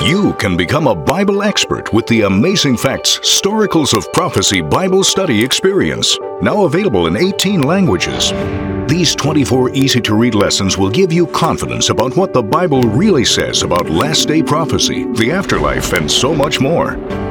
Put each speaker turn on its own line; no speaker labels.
You can become a Bible expert with the Amazing Facts Storicals of Prophecy Bible Study Experience, now available in 18 languages. These 24 easy-to-read lessons will give you confidence about what the Bible really says about last-day prophecy, the afterlife, and so much more.